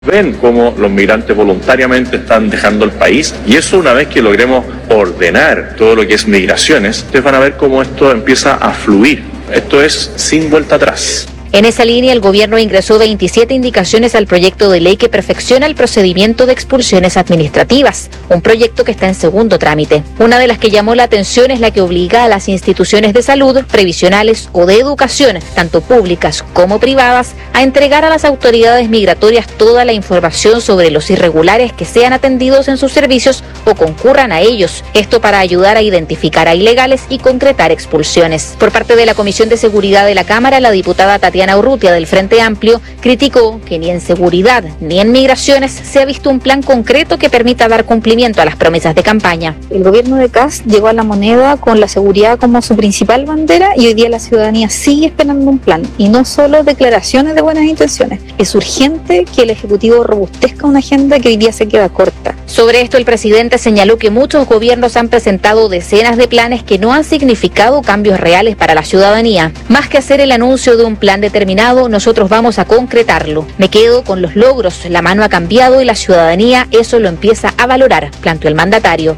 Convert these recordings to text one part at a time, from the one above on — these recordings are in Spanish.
Ven cómo los migrantes voluntariamente están dejando el país, y eso, una vez que logremos ordenar todo lo que es migraciones, ustedes van a ver cómo esto empieza a fluir. Esto es sin vuelta atrás. En esa línea, el gobierno ingresó 27 indicaciones al proyecto de ley que perfecciona el procedimiento de expulsiones administrativas, un proyecto que está en segundo trámite. Una de las que llamó la atención es la que obliga a las instituciones de salud, previsionales o de educación, tanto públicas como privadas, a entregar a las autoridades migratorias toda la información sobre los irregulares que sean atendidos en sus servicios o concurran a ellos. Esto para ayudar a identificar a ilegales y concretar expulsiones. Por parte de la Comisión de Seguridad de la Cámara, la diputada Tatiana Urrutia del Frente Amplio criticó que ni en seguridad ni en migraciones se ha visto un plan concreto que permita dar cumplimiento a las promesas de campaña. El gobierno de Kast llegó a la moneda con la seguridad como su principal bandera y hoy día la ciudadanía sigue esperando un plan y no solo declaraciones de buenas intenciones. Es urgente que el Ejecutivo robustezca una agenda que hoy día se queda corta. Sobre esto, el presidente señaló que muchos gobiernos han presentado decenas de planes que no han significado cambios reales para la ciudadanía. Más que hacer el anuncio de un plan determinado, nosotros vamos a concretarlo. Me quedo con los logros, la mano ha cambiado y la ciudadanía eso lo empieza a valorar, planteó el mandatario.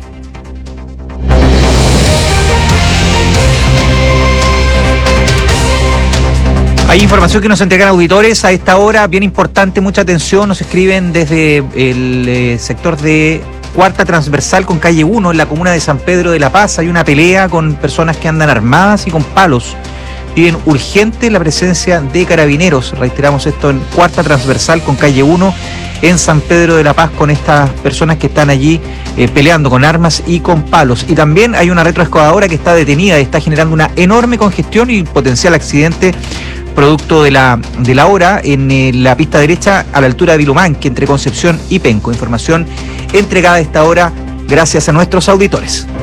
Hay información que nos entregan auditores a esta hora, bien importante, mucha atención. Nos escriben desde el sector de Cuarta Transversal con calle 1 en la comuna de San Pedro de la Paz. Hay una pelea con personas que andan armadas y con palos. Piden urgente la presencia de carabineros. Reiteramos esto en Cuarta Transversal con calle 1 en San Pedro de la Paz, con estas personas que están allí peleando con armas y con palos. Y también hay una retroexcavadora que está detenida y está generando una enorme congestión y potencial accidente producto de la hora en la pista derecha a la altura de Vilumanque, entre Concepción y Penco. Información entregada a esta hora gracias a nuestros auditores.